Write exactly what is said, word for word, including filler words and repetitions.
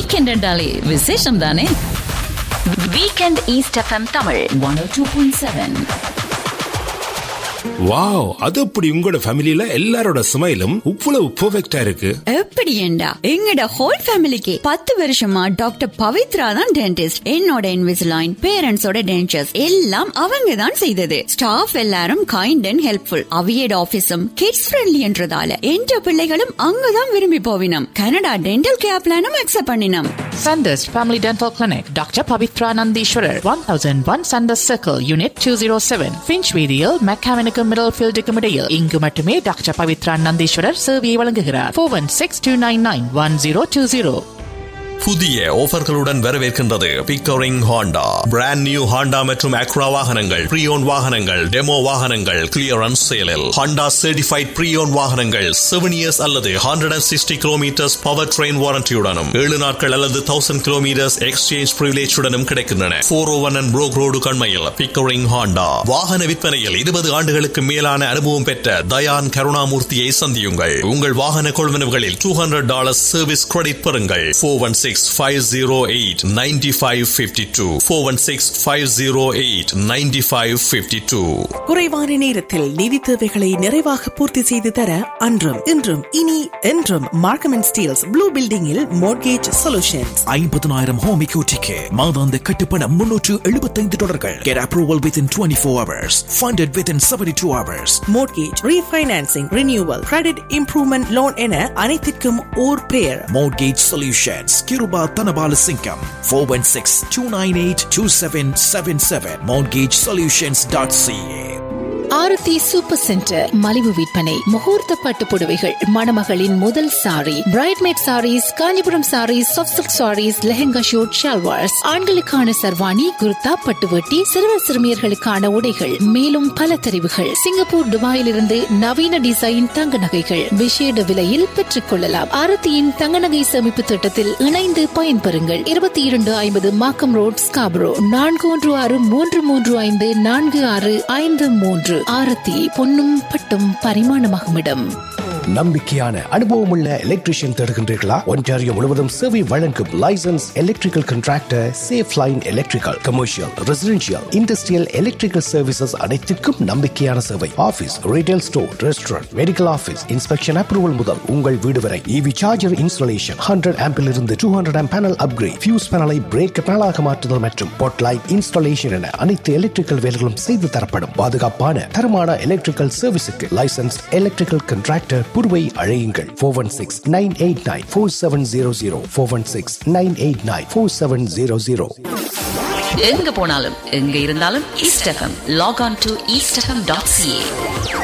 Weekend என்றாலே விசேஷம் தானே. Weekend east FM Tamil one ஓ டூ பாயிண்ட் செவன். வாவ், அது அப்படி உங்களோட ஃபேமிலில எல்லாரோட ஸ்மைலும் இவ்வளவு பெர்ஃபெக்ட்டா இருக்கு. எப்படி ஏண்டா எங்கட ஹோல் ஃபேமிலிக்கு பத்து வருஷமா டாக்டர் பவித்ரா தான் டென்டிஸ்ட். என்னோட இன்விசிலைன், பேரண்ட்ஸோட டென்டர்ஸ் எல்லாம் அவங்க தான் செய்தது. ஸ்டாஃப் எல்லாரும் kind and helpful. அவியட் ஆபீஸும் kids friendly என்றதால என்ற பிள்ளைகளும் அங்கதான் விரும்பி போவினம். கனடா டென்டல் கேர் பிளானும் அக்செப்ட் பண்ணினோம். Sanders Family Dental Clinic, Doctor Pavitra Nandishwarar, one thousand one Sanders Circle, Unit two oh seven, Finchweedial, Mechanical Middlefield Comedial. இங்கு மட்டுமே டாக்டர் பவித்ரா நந்தீஸ்வரர் சேவையை வழங்குகிறார். four one six two nine nine one zero two zero. புதிய ஆஃபர்களுடன் வரவேற்கின்றது பிக்டோரிங் Honda. Brand new Honda மற்றும் Accra வாகனங்கள், ப்ரீயோன் வாகனங்கள், demo வாகனங்கள் clearance சேலில். Honda certified ப்ரீயோன் வாகனங்கள் செவன் இயர்ஸ் அல்லது hundred and sixty kilometres power train வாரண்டியுடனும் ஏழு நாட்கள் அல்லது தௌசண்ட் கிலோமீட்டர்ஸ் எக்ஸ்சேஞ்ச் பிரிவிலேஜுடனும் கிடைக்கின்றன. போர் ஓ one and Broek road கண்மையில் பிக்டோரிங் Honda. வாகன விற்பனையில் இருபது ஆண்டுகளுக்கு மேலான அனுபவம் பெற்ற தயான் கருணாமூர்த்தியை சந்தியுங்கள். உங்கள் வாகன கொள்வனவுகளில் two hundred dollars service credit பெறுங்கள். Four one six five oh eight nine five five two four one six five oh eight nine five five two. குறைவான நேரத்தில் நிதி தேவைகளை நிறைவாக பூர்த்தி செய்து தர அன்றும் இன்றும் இனி என்றும் மார்க்கம் அண்ட் ஸ்டீல்ஸ் ப்ளூ பில்டிங்கில் மோர்கேஜ் சொல்யூஷன்ஸ். ஐம்பதனாயிரம் ஹோம் எக்யூட்டிக்கு மாதாந்த கட்டுப்பணம் முன்னூற்று எழுபத்தைந்து டாலர்கள். Get approval within twenty-four hours. Funded within seventy-two hours. Mortgage, refinancing, renewal, credit improvement loan என அனைத்திற்கும் ஓர் பெயர். Mortgage Solutions. Kiruba Tanabala Singham. four one six two nine eight two seven seven seven. mortgage solutions dot c a. Aarti super centre மலிவு விற்பனை. முகூர்த்த பட்டு புடவைகள், மணமகளின் முதல் sorry, பிரைட்மேட் saris, Kanchipuram saris, soft silk saris, lehenga shoot, shalwars, ஆண்களுக்கான சர்வாணி, குர்தா, பட்டுவட்டி, சிறுவர் சிறுமியர்களுக்கான உடைகள், மேலும் பல தெரிவுகள். சிங்கப்பூர், துபாயில் இருந்து நவீன டிசைன் தங்க நகைகள் விசேட விலையில் பெற்றுக் கொள்ளலாம். ஆரத்தியின் தங்க நகை சேமிப்பு திட்டத்தில் இணைந்து பயன்பெறுங்கள். இருபத்தி இரண்டு ஐம்பது மாக்கம் ரோட், ஸ்காபரோ. நான்கு ஒன்று ஆறு மூன்று மூன்று ஐந்து நான்கு ஆறு ஐந்து மூன்று. ஆரத்தி பொன்னும் பட்டும் பரிமாணமாகும் இடம். நம்பிக்கையான அனுபவமுள்ள எலக்ட்ரீஷியன் தேடுகின்றீர்களா? ஒன்டாரியோ முழுவதும் சேவை வழங்கும் licence electrical contractor safe line electrical, commercial, residential, industrial electrical services அனைத்திற்கும் நம்பிக்கையான சேவை. Office, retail store, restaurant, medical office, inspection approval முதல் உங்கள் வீடு வரை. இவி சார்ஜர் இன்ஸ்டாலேஷன், ஹண்ட்ரட் ஆம்பில் இருந்து two hundred amp panel upgrade, fuse பேனலை பிரேக் பேனலாக மாற்றுதல் மற்றும் பொட் லைட் இன்ஸ்டாலேஷன் என அனைத்து எலக்ட்ரிக்கல் வேலைகளும் செய்து தரப்படும். பாதுகாப்பான தரமான எலக்ட்ரிக்கல் சர்வீஸுக்கு லைசன்ஸ் எலக்ட்ரிக்கல் கான்ட்ராக்டர் புருவை அழையுங்கள். four one six nine eight nine four seven zero zero four one six nine eight nine four seven zero zero. எங்க போனாலும் எங்க இருந்தாலும் east FM lock on to east FM dot C A.